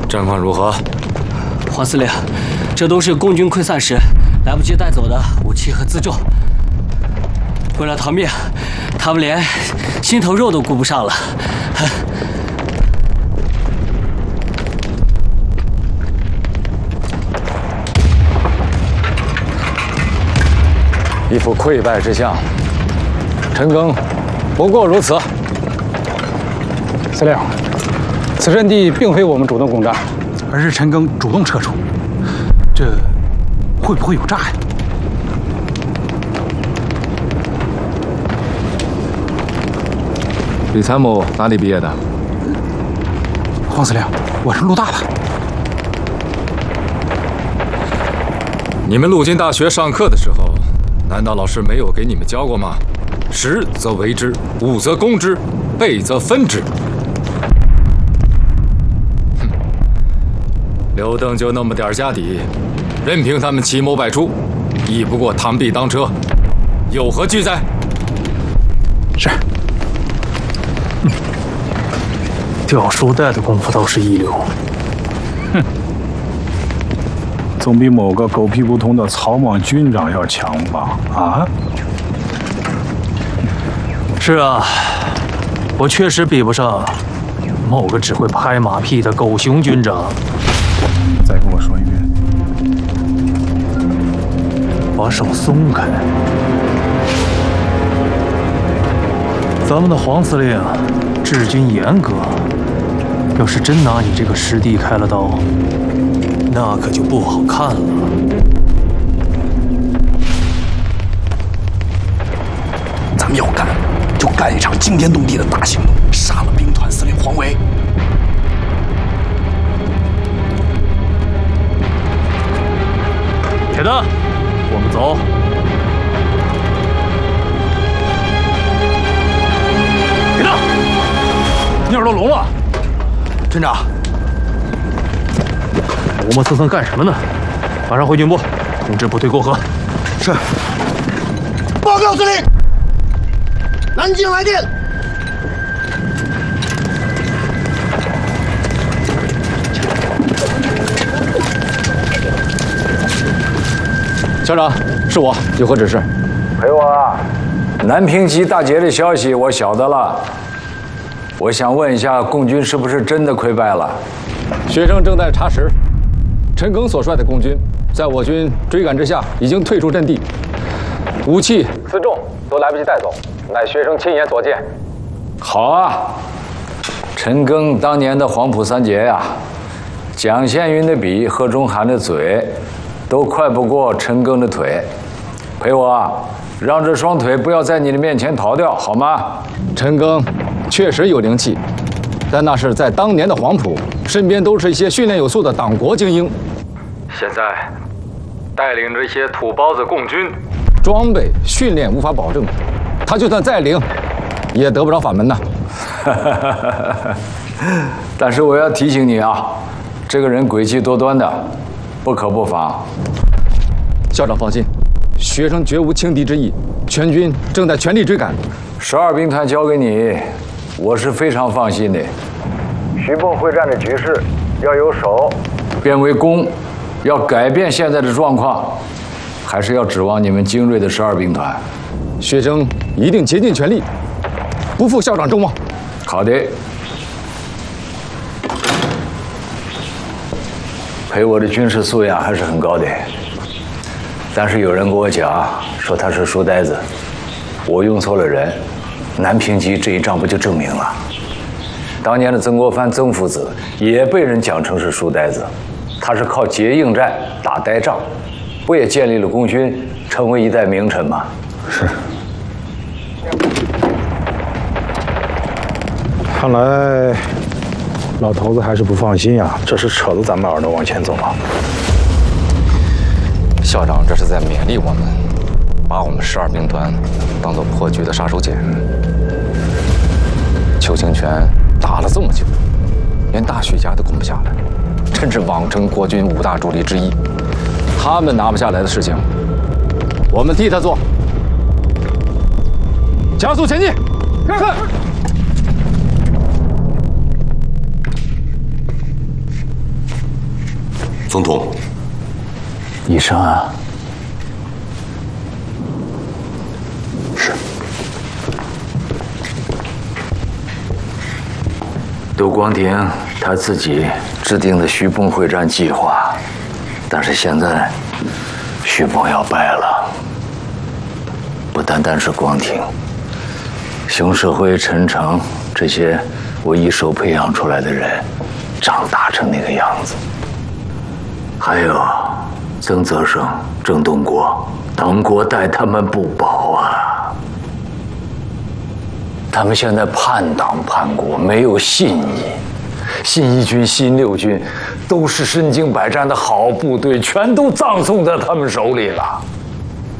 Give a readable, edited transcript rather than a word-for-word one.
战况如何？ 黄司令，这都是共军溃散时来不及带走的武器和辎重。为了逃命，他们连心头肉都顾不上了。 一副溃败之相。陈赓不过如此。 司令，此阵地并非我们主动攻占，而是陈赓主动撤出。这会不会有诈呀？ 李参谋哪里毕业的？ 黄司令，我是陆大的。 你们陆军大学上课的时候，难道老师没有给你们教过吗？识则为之，武则攻之，备则分之。哼，刘邓就那么点家底，任凭他们奇谋百出，亦不过螳臂当车，有何惧哉？ 是。 掉书袋的功夫倒是一流。 哼，总比某个狗屁不通的草莽军长要强吧？啊？ 是啊，我确实比不上某个只会拍马屁的狗熊军长。 再跟我说一遍。 把手松开。咱们的黄司令治军严格，要是真拿你这个师弟开了刀，那可就不好看了。 咱们要干，就干一场惊天动地的大行动，杀了兵团司令黄维。 铁蛋，我们走。铁蛋，你耳朵聋了？ 军长， 磨磨蹭蹭干什么呢？马上回军部，通知部队过河。 是。报告司令，南京来电。 校长，是我，有何指示？ 陪我啊！南平集大捷的消息我晓得了。我想问一下，共军是不是真的溃败了？ 学生正在查实，陈赓所率的共军在我军追赶之下，已经退出阵地，武器、辎重都来不及带走，乃学生亲眼所见。 好啊，陈赓当年的黄埔三杰呀，蒋宪云的笔，贺中涵的嘴，都快不过陈赓的腿。陪我啊，让这双腿不要在你的面前逃掉，好吗？ 陈赓确实有灵气，但那是在当年的黄埔，身边都是一些训练有素的党国精英。现在带领着一些土包子共军，装备训练无法保证，他就算再灵，也得不着法门呐。 但是我要提醒你啊，这个人诡计多端的，不可不防。 校长放心，学生绝无轻敌之意，全军正在全力追赶。 12兵团交给你，我是非常放心的。徐蚌会战的局势要由守变为攻，要改变现在的状况，还是要指望你们精锐的12兵团。 学生一定竭尽全力，不负校长众望。 好的。陪我的军事素养还是很高的，但是有人跟我讲说他是书呆子，我用错了人。南平集这一仗不就证明了？当年的曾国藩曾父子也被人讲成是书呆子，他是靠结硬战打呆仗，不也建立了功勋，成为一代名臣吗？ 是。看来老头子还是不放心呀，这是扯着咱们耳朵往前走了。 校长这是在勉励我们，把我们12兵团当做破局的杀手锏。邱清泉打了这么久，连大徐家都攻不下来，真是妄称国军5大主力之一。他们拿不下来的事情，我们替他做。加速前进！是。 总统， 医生啊， 是。 杜光庭他自己制定的徐蚌会战计划，但是现在徐蚌要败了，不单单是光庭，熊社辉、陈诚这些我一手培养出来的人，长大成那个样子，还有曾泽生、郑东国，党国待他们不薄啊。他们现在叛党叛国，没有信义。信一军、新六军都是身经百战的好部队，全都葬送在他们手里了。